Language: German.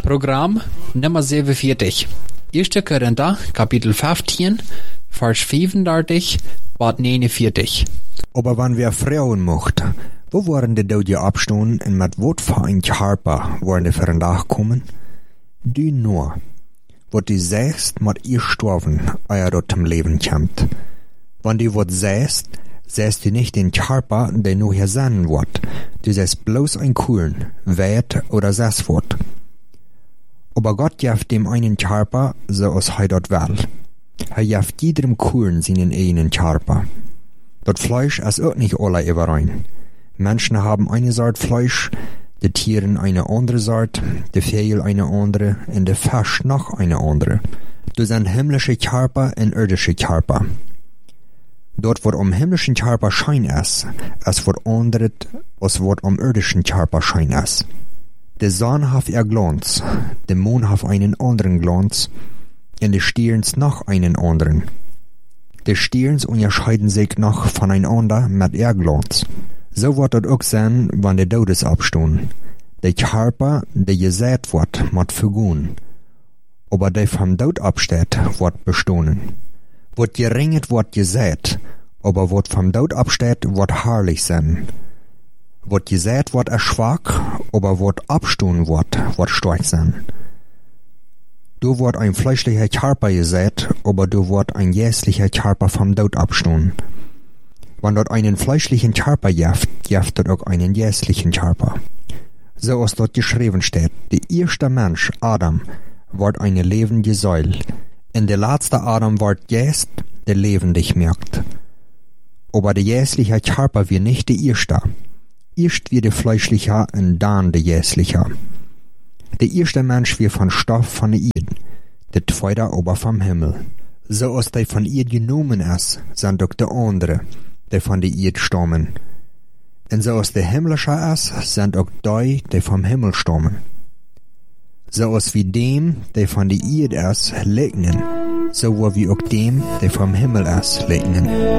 Programm Nummer 47. 1. Korinther, Kapitel 15, Vers 35, Bad 49. Aber wenn wir Frauen mocht, wo waren die dode abstoen en met wat voor een harpa waren die vandaag komen? Die nur, wat die zegt, moet ihr sterven, eer dat zum Leben kommt. Wenn die wat zegt die nicht den harpa, der nur hier sein wird, du zegt bloß ein Kuhlen, weit oder zes wird. Aber Gott jaft dem einen harpa, so als dort will. Jaft jedem Kuhlen seinen einen harpa. Dat Fleisch ist auch nicht alle überein. Menschen haben eine Sort Fleisch, die Tieren eine andere Sort, die Vögel eine andere und der Fisch noch eine andere. Du sind himmlische Körper und irdische Körper. Dort, wo himmlischen Körper Schein ist, es wird anderes, als wo irdischen Körper Schein ist. Die Sonne hat ihr Glanz, der Mond hat einen anderen Glanz, und die Sterns noch einen anderen. Die Sterns unterscheiden sich noch voneinander mit ihr Glanz. So wird es auch sein, wenn die Todes abstehen. Der Körper, der gesät wird, muss vergehen. Aber der vom Tod absteht, wird bestehen. Wat geringet wird gesät, aber wat vom Tod absteht, wird herrlich sein. Wat gesät wird schwach, aber wat abstehen wird stark sein. Du wird ein fleischlicher Körper gesät, aber du wird ein jässlicher Körper vom Tod abstehen. Wenn dort einen fleischlichen Körper jaft dort auch einen jässlichen Körper. So als dort geschrieben steht, der erste Mensch, Adam, wird eine lebende Säule. Und der letzte Adam wird jäst, der lebendig merkt. Aber der jässliche Körper wird nicht der erste. Erst wird der fleischliche und dann der jässliche. Der erste Mensch wird von Stoff von der Erde, der zweite aber vom Himmel. So als der von ihr genommen ist, sind auch der andere, die von der Erde stammen. Und so als der himmlische ist, sind auch die vom Himmel stammen. So als wie dem, der von der Erde ist, legnen, so wie auch dem, der vom Himmel ist, legnen.